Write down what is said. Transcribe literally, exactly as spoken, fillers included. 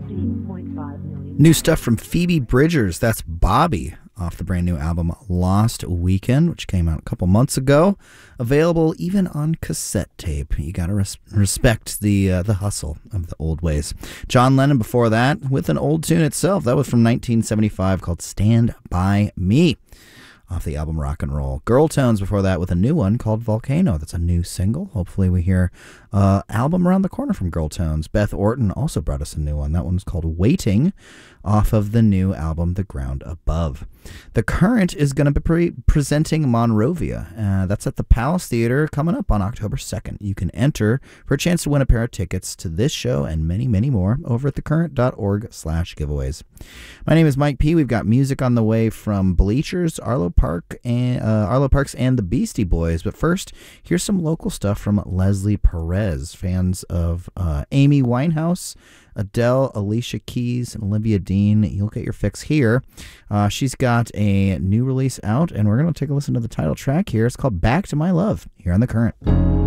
New stuff from Phoebe Bridgers. That's Bobby off the brand new album Lost Weekend, which came out a couple months ago. Available even on cassette tape. You gotta res- respect the uh, the hustle of the old ways. John Lennon before that with an old tune itself. That was from nineteen seventy-five called Stand By Me, off the album Rock and Roll. Girl Tones before that with a new one called Volcano. That's a new single. Hopefully we hear uh album around the corner from Girl Tones. Beth Orton also brought us a new one. That one's called Waiting, off of the new album The Ground Above. The Current is going to be pre- presenting Monrovia. Uh, that's at the Palace Theater coming up on October second. You can enter for a chance to win a pair of tickets to this show and many, many more over at thecurrent.org slash giveaways. My name is Mike P. We've got music on the way from Bleachers, Arlo Park, and uh, Arlo Parks and the Beastie Boys. But first, here's some local stuff from Leslie Perez. Fans of uh, Amy Winehouse, Adele, Alicia Keys, and Olivia Dean, you'll get your fix here. Uh, she's got a new release out, and we're going to take a listen to the title track here. It's called Back to My Love, here on The Current.